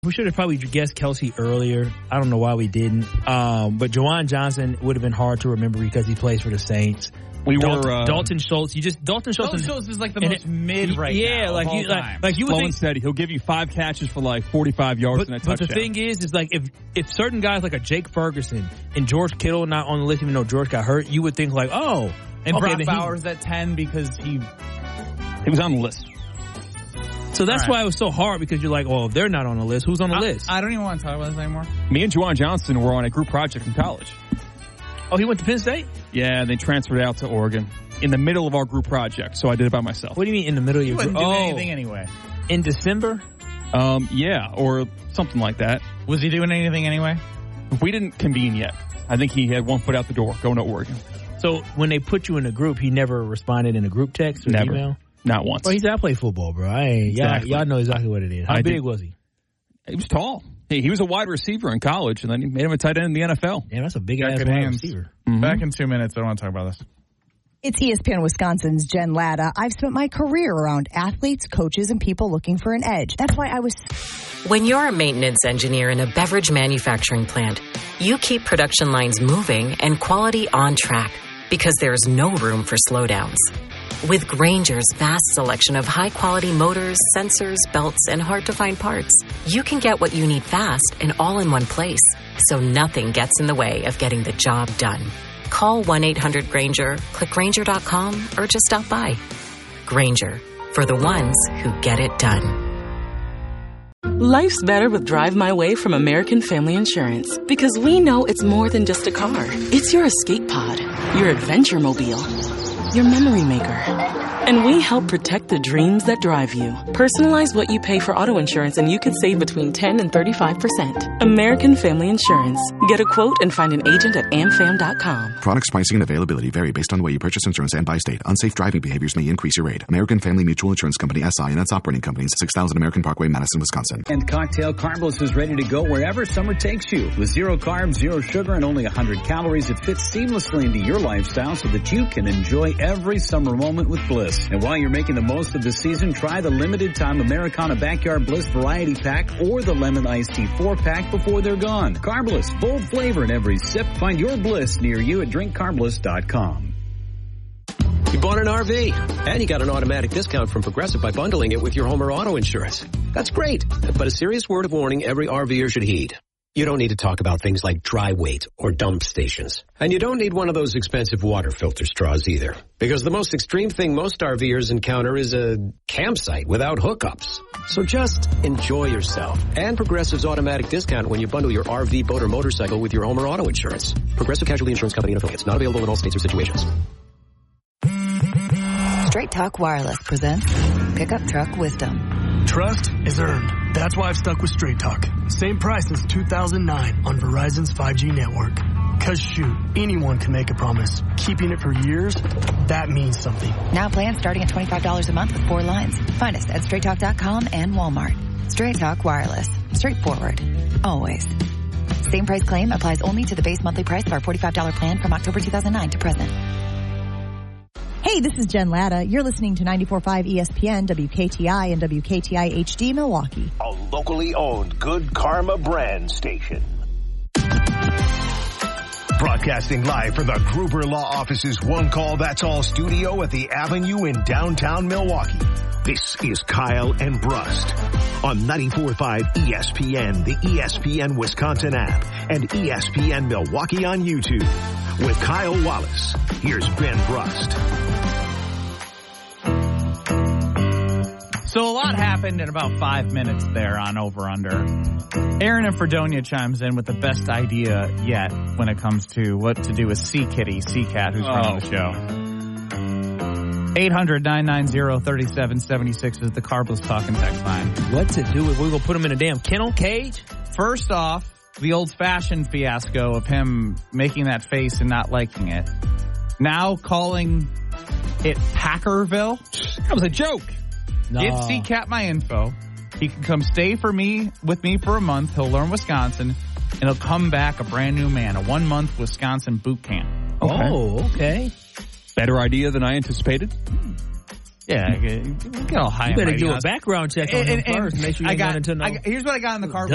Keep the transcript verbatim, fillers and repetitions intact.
we should have probably guessed Kelsey earlier. I don't know why we didn't. Um, but Juwan Johnson would have been hard to remember because he plays for the Saints. We Dalton, were uh, Dalton Schultz. You just Dalton Schultz. Dalton is, Schultz is like the most it, mid right yeah, now. like of you, all like, time. like you would slow think. and steady. He'll give you five catches for like forty-five yards But, and a but touchdown. the thing is, is like if if certain guys like a Jake Ferguson and George Kittle not on the list, even though George got hurt, you would think like, oh, and okay, Brock then Bowers at ten because he he was on the list. So that's right. why it was so hard because you're like, well, if they're not on the list, who's on the I, list? I don't even want to talk about this anymore. Me and Juwan Johnson were on a group project in college. Oh, he went to Penn State? Yeah, and they transferred out to Oregon in the middle of our group project, so I did it by myself. What do you mean in the middle of You your wouldn't group? do Oh, anything anyway. in December? Um, yeah, or something like that. Was he doing anything anyway? We didn't convene yet. I think he had one foot out the door going to Oregon. So when they put you in a group, he never responded in a group text or Never. email? Not once. Well, he said, I play football, bro. I ain't, Exactly. y'all, y'all know exactly what it is. How I big did. was he? He was tall. Hey, he was a wide receiver in college, and then he made him a tight end in the N F L. Damn, that's a big Got ass good wide hands. receiver. Mm-hmm. Back in two minutes. I don't want to talk about this. It's E S P N Wisconsin's Jen Latta. I've spent my career around athletes, coaches, and people looking for an edge. That's why I was... When you're a maintenance engineer in a beverage manufacturing plant, you keep production lines moving and quality on track because there's no room for slowdowns. With Grainger's vast selection of high-quality motors, sensors, belts, and hard-to-find parts, you can get what you need fast and all in one place, so nothing gets in the way of getting the job done. Call one eight hundred Grainger, click Grainger dot com, or just stop by. Grainger, for the ones who get it done. Life's better with Drive My Way from American Family Insurance because we know it's more than just a car. It's your escape pod, your adventure mobile, your memory maker. And we help protect the dreams that drive you. Personalize what you pay for auto insurance and you could save between ten and thirty-five percent. American Family Insurance. Get a quote and find an agent at am fam dot com. Products, pricing, and availability vary based on the way you purchase insurance and by state. Unsafe driving behaviors may increase your rate. American Family Mutual Insurance Company, S I and its operating companies, six thousand American Parkway, Madison, Wisconsin. And Cocktail Carbless is ready to go wherever summer takes you. With zero carbs, zero sugar, and only one hundred calories, it fits seamlessly into your lifestyle so that you can enjoy every summer moment with Bliss. And while you're making the most of the season, try the limited time Americana Backyard Bliss Variety Pack or the Lemon Iced Tea four pack before they're gone. Carbless, bold flavor in every sip. Find your Bliss near you at drink carbless dot com. You bought an R V, and you got an automatic discount from Progressive by bundling it with your home or auto insurance. That's great, but a serious word of warning every RVer should heed. You don't need to talk about things like dry weight or dump stations. And you don't need one of those expensive water filter straws either. Because the most extreme thing most RVers encounter is a campsite without hookups. So just enjoy yourself. And Progressive's automatic discount when you bundle your R V, boat, or motorcycle with your home or auto insurance. Progressive Casualty Insurance Company and affiliates. Not available in all states or situations. Straight Talk Wireless presents Pickup Truck Wisdom. Trust is earned. That's why I've stuck with Straight Talk. Same price since two thousand nine on Verizon's five G network. Cause shoot, anyone can make a promise. Keeping it for years, that means something. Now plans starting at twenty-five dollars a month with four lines. Find us at straight talk dot com and Walmart. Straight Talk Wireless. Straightforward. Always. Same price claim applies only to the base monthly price of our forty-five dollars plan from October two thousand nine to present. Hey, this is Jen Latta. You're listening to ninety-four point five E S P N, W K T I, and W K T I H D Milwaukee. A locally owned Good Karma brand station. Broadcasting live from the Gruber Law Office's One Call That's All studio at the Avenue in downtown Milwaukee. This is Kyle and Brust on ninety-four point five E S P N, the E S P N Wisconsin app, and E S P N Milwaukee on YouTube. With Kyle Wallace, here's Ben Brust. So a lot happened in about five minutes there on Over Under. Aaron in Fredonia chimes in with the best idea yet when it comes to what to do with Sea Kitty, Sea Cat, who's running the show. eight hundred, nine nine zero, three seven seven six is the Carbless talking text line. What to do with, we're going to put him in a damn kennel cage? First off, the old-fashioned fiasco of him making that face and not liking it. Now calling it Packerville. That was a joke. No. Give Sea Cat my info. He can come stay for me with me for a month. He'll learn Wisconsin, and he'll come back a brand new man. A one-month Wisconsin boot camp. Okay. Oh, okay. Better idea than I anticipated. Yeah, get all high. You better and do on. a background check on and, him and, first. Make sure you I ain't got, gone into no I got, here's what I got in the car